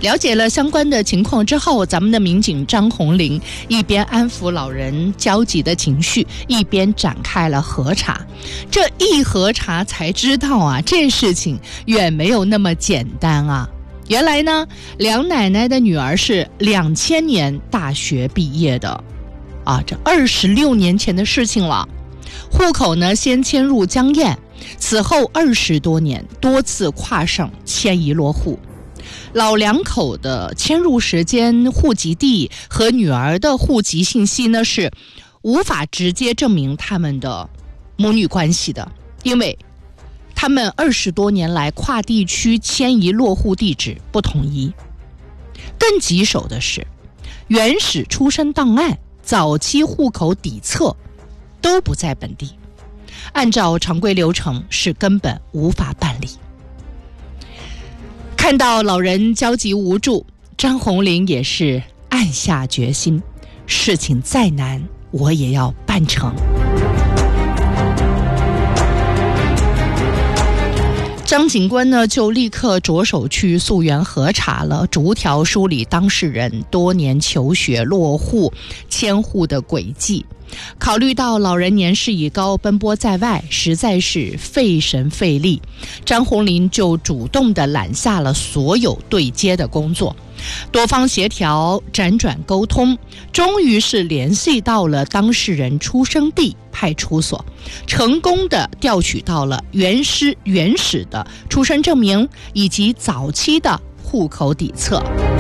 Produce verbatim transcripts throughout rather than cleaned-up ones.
了解了相关的情况之后，咱们的民警张红林一边安抚老人焦急的情绪，一边展开了核查。这一核查才知道啊，这事情远没有那么简单啊。原来呢，梁奶奶的女儿是两千年大学毕业的啊，这二十六年前的事情了。户口呢先迁入江堰，此后二十多年多次跨省迁移落户。老两口的迁入时间、户籍地和女儿的户籍信息呢是无法直接证明他们的母女关系的，因为他们二十多年来跨地区迁移落户地址不统一。更棘手的是，原始出生档案、早期户口底册都不在本地，按照常规流程是根本无法办理。看到老人焦急无助，张红林也是暗下决心，事情再难我也要办成。张警官呢就立刻着手去溯源核查了，逐条梳理当事人多年求学、落户、迁户的轨迹。考虑到老人年事已高，奔波在外实在是费神费力，张红林就主动地揽下了所有对接的工作，多方协调、辗转沟通，终于是联系到了当事人出生地派出所，成功地调取到了原师原始的出生证明以及早期的户口底册。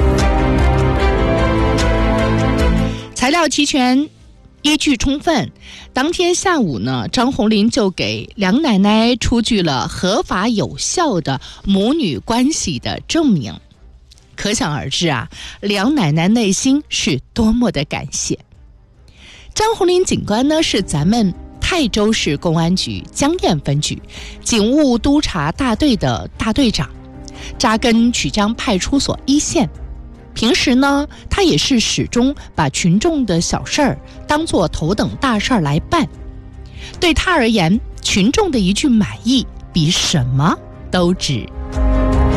材料齐全，依据充分，当天下午呢，张红林就给梁奶奶出具了合法有效的母女关系的证明。可想而知啊，梁奶奶内心是多么的感谢。张红林警官呢，是咱们泰州市公安局江堰分局警务督察大队的大队长，扎根曲江派出所一线。平时呢，他也是始终把群众的小事儿当作头等大事儿来办。对他而言，群众的一句满意比什么都值。